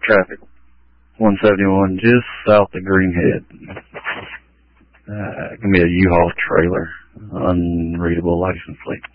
traffic. 171 just south of Greenhead. Gonna be a U-Haul trailer. Unreadable license plate.